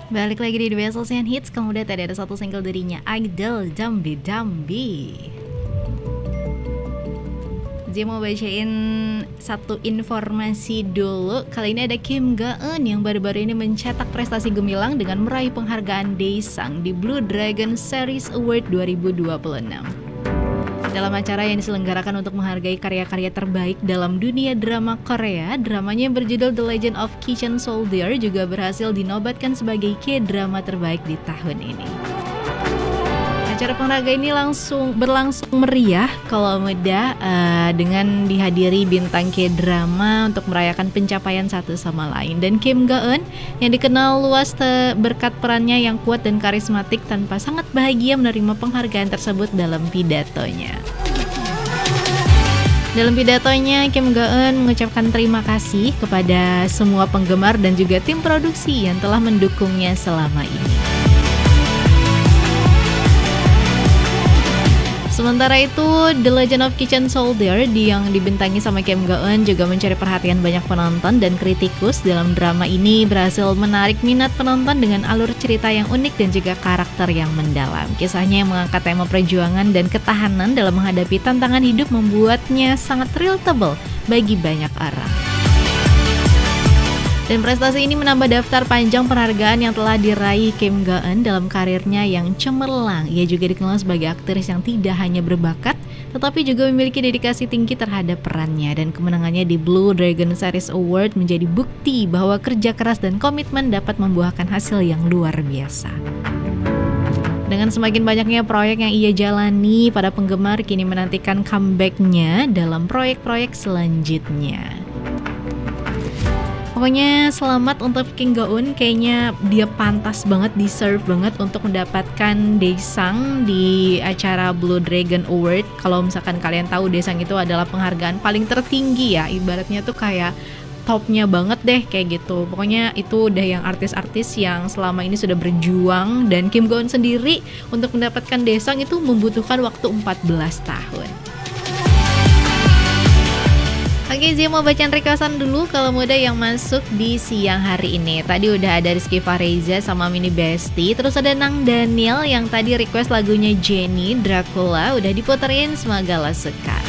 Balik lagi di The Best Ocean Hits. Kamu udah tadi ada satu single darinya, Idol Dambi Dambi. Dia mau bacain satu informasi dulu. Kali ini ada Kim Ga-eun yang baru-baru ini mencetak prestasi gemilang dengan meraih penghargaan Daesang di Blue Dragon Series Award 2026. Dalam acara yang diselenggarakan untuk menghargai karya-karya terbaik dalam dunia drama Korea, dramanya yang berjudul The Legend of Kitchen Soldier juga berhasil dinobatkan sebagai K-drama terbaik di tahun ini. Acara penghargaan ini berlangsung meriah kalau muda dengan dihadiri bintang K-drama untuk merayakan pencapaian satu sama lain. Dan Kim Ga-eun yang dikenal luas berkat perannya yang kuat dan karismatik tanpa sangat bahagia menerima penghargaan tersebut dalam pidatonya. Dalam pidatonya, Kim Ga-eun mengucapkan terima kasih kepada semua penggemar dan juga tim produksi yang telah mendukungnya selama ini. Sementara itu, The Legend of Kitchen Soldier yang dibintangi sama Kim Ga-eun juga mencari perhatian banyak penonton dan kritikus. Dalam drama ini berhasil menarik minat penonton dengan alur cerita yang unik dan juga karakter yang mendalam. Kisahnya yang mengangkat tema perjuangan dan ketahanan dalam menghadapi tantangan hidup membuatnya sangat relatable bagi banyak orang. Dan prestasi ini menambah daftar panjang penghargaan yang telah diraih Kim Ga-eun dalam karirnya yang cemerlang. Ia juga dikenal sebagai aktris yang tidak hanya berbakat, tetapi juga memiliki dedikasi tinggi terhadap perannya. Dan kemenangannya di Blue Dragon Series Award menjadi bukti bahwa kerja keras dan komitmen dapat membuahkan hasil yang luar biasa. Dengan semakin banyaknya proyek yang ia jalani, para penggemar kini menantikan comeback-nya dalam proyek-proyek selanjutnya. Pokoknya selamat untuk Kim Ga-eun, kayaknya dia pantas banget, deserve banget untuk mendapatkan Daesang di acara Blue Dragon Award. Kalau misalkan kalian tahu, Daesang itu adalah penghargaan paling tertinggi ya, ibaratnya tuh kayak topnya banget deh kayak gitu. Pokoknya itu udah yang artis-artis yang selama ini sudah berjuang, dan Kim Ga-eun sendiri untuk mendapatkan Daesang itu membutuhkan waktu 14 tahun. Oke, Zia mau bacaan requestan dulu kalau muda yang masuk di siang hari ini. Tadi udah ada Rizky Fareza sama Mini Besti. Terus ada Nang Daniel yang tadi request lagunya Jenny, Dracula. Udah diputerin, semoga lo suka.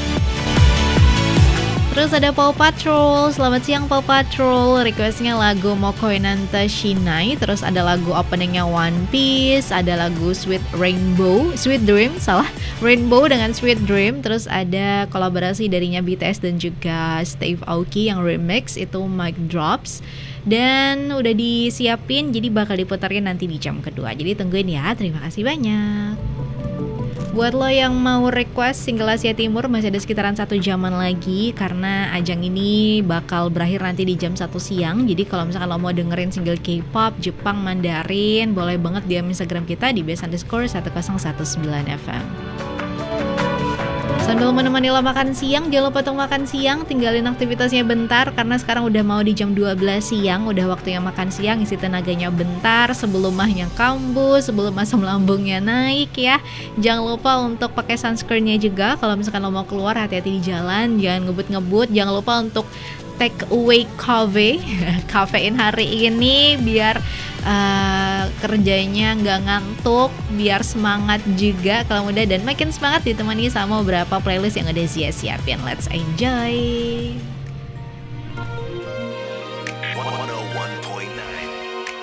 Terus ada Paw Patrol, selamat siang Paw Patrol. Requestnya lagu Mokoi Nanta Shinai. Terus ada lagu openingnya One Piece. Ada lagu Sweet Dream Rainbow dengan Sweet Dream. Terus ada kolaborasi darinya BTS dan juga Steve Aoki yang remix itu Mic Drops. Dan udah disiapin, jadi bakal diputarkan nanti di jam kedua. Jadi tungguin ya, terima kasih banyak. Buat lo yang mau request single Asia Timur, masih ada sekitaran 1 jaman lagi, karena ajang ini bakal berakhir nanti di jam 1 siang. Jadi kalau misalkan lo mau dengerin single K-pop, Jepang, Mandarin, boleh banget DM Instagram kita di best_1019fm. Sambil menemani lo makan siang, jangan lupa untuk makan siang, tinggalin aktivitasnya bentar karena sekarang udah mau di jam 12 siang, udah waktunya makan siang, isi tenaganya bentar sebelum mahnya kambuh, sebelum asam lambungnya naik ya. Jangan lupa untuk pakai sunscreennya juga. Kalau misalkan lo mau keluar, hati-hati di jalan, jangan ngebut-ngebut. Jangan lupa untuk take away kafein hari ini biar kerjanya nggak ngantuk, biar semangat juga kalau muda, dan makin semangat ditemani sama beberapa playlist yang udah Zia siapin. Let's enjoy.